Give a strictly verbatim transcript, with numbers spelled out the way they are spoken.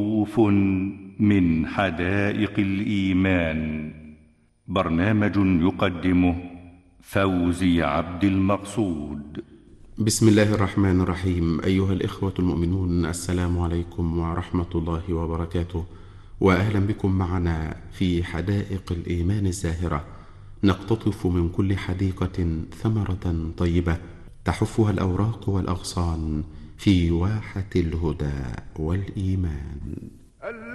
ضيوف من حدائق الإيمان، برنامج يقدمه فوزي عبد المقصود. بسم الله الرحمن الرحيم. أيها الإخوة المؤمنون، السلام عليكم ورحمة الله وبركاته، وأهلا بكم معنا في حدائق الإيمان الزاهرة، نقتطف من كل حديقة ثمرة طيبة تحفها الأوراق والأغصان في واحة الهدى والإيمان.